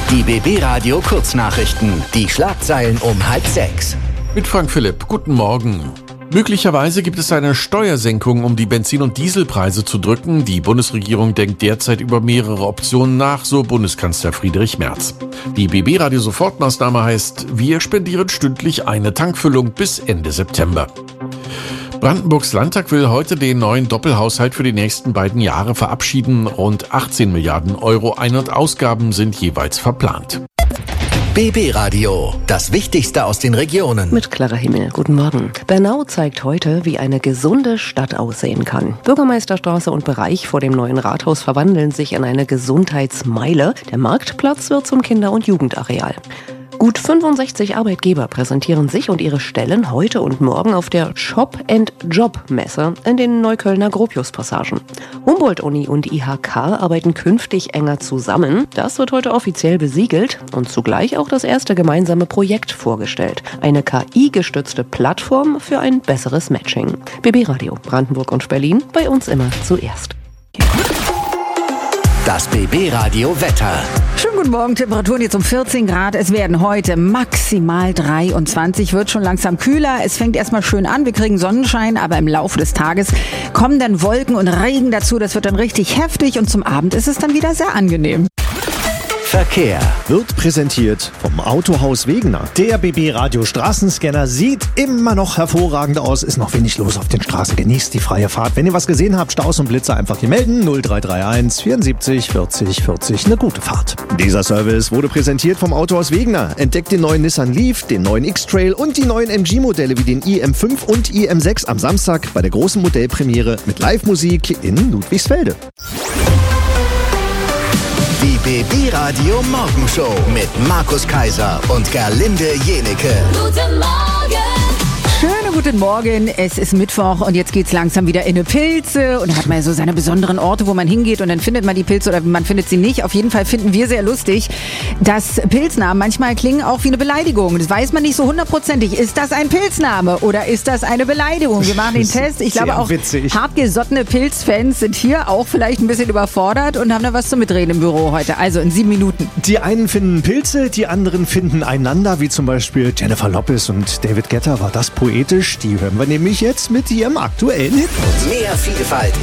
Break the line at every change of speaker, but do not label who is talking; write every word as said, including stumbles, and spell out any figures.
Die B B-Radio Kurznachrichten. Die Schlagzeilen um halb sechs.
Mit Frank Philipp. Guten Morgen. Möglicherweise gibt es eine Steuersenkung, um die Benzin- und Dieselpreise zu drücken. Die Bundesregierung denkt derzeit über mehrere Optionen nach, so Bundeskanzler Friedrich Merz. Die B B-Radio-Sofortmaßnahme heißt, wir spendieren stündlich eine Tankfüllung bis Ende September. Brandenburgs Landtag will heute den neuen Doppelhaushalt für die nächsten beiden Jahre verabschieden. Rund achtzehn Milliarden Euro Ein- und Ausgaben sind jeweils verplant.
B B-Radio, das Wichtigste aus den Regionen.
Mit Clara Himmel, guten Morgen. Bernau zeigt heute, wie eine gesunde Stadt aussehen kann. Bürgermeisterstraße und Bereich vor dem neuen Rathaus verwandeln sich in eine Gesundheitsmeile. Der Marktplatz wird zum Kinder- und Jugendareal. Gut fünfundsechzig Arbeitgeber präsentieren sich und ihre Stellen heute und morgen auf der Shop-and-Job-Messe in den Neuköllner Gropius-Passagen. Humboldt-Uni und I H K arbeiten künftig enger zusammen. Das wird heute offiziell besiegelt und zugleich auch das erste gemeinsame Projekt vorgestellt. Eine K I-gestützte Plattform für ein besseres Matching. B B-Radio, Brandenburg und Berlin, bei uns immer zuerst.
Das B B-Radio-Wetter.
Schönen guten Morgen, Temperaturen jetzt um vierzehn Grad. Es werden heute maximal dreiundzwanzig, wird schon langsam kühler. Es fängt erstmal schön an, wir kriegen Sonnenschein, aber im Laufe des Tages kommen dann Wolken und Regen dazu. Das wird dann richtig heftig und zum Abend ist es dann wieder sehr angenehm.
Verkehr
wird präsentiert vom Autohaus Wegener. Der B B-Radio Straßenscanner sieht immer noch hervorragend aus. Ist noch wenig los auf den Straßen. Genießt die freie Fahrt. Wenn ihr was gesehen habt, Staus und Blitzer einfach hier melden. null drei drei eins vierundsiebzig vierzig vierzig. Eine gute Fahrt. Dieser Service wurde präsentiert vom Autohaus Wegener. Entdeckt den neuen Nissan Leaf, den neuen X-Trail und die neuen M G-Modelle wie den i M fünf und i M sechs am Samstag bei der großen Modellpremiere mit Live-Musik in Ludwigsfelde.
Die B B-Radio Morgenshow mit Markus Kaiser und Gerlinde Jenecke.
Guten Morgen!
Schönen guten Morgen, es ist Mittwoch und jetzt geht's langsam wieder in eine Pilze und da hat man ja so seine besonderen Orte, wo man hingeht und dann findet man die Pilze oder man findet sie nicht. Auf jeden Fall finden wir sehr lustig, dass Pilznamen manchmal klingen auch wie eine Beleidigung. Das weiß man nicht so hundertprozentig. Ist das ein Pilzname oder ist das eine Beleidigung? Wir machen den Test. Ich glaube auch
witzig.
Hartgesottene Pilzfans sind hier auch vielleicht ein bisschen überfordert und haben da was zum Mitreden im Büro heute. Also in sieben Minuten.
Die einen finden Pilze, die anderen finden einander, wie zum Beispiel Jennifer Lopez und David Guetta. War das poetisch? Die hören wir nämlich jetzt mit ihrem aktuellen Hit.
Mehr Vielfalt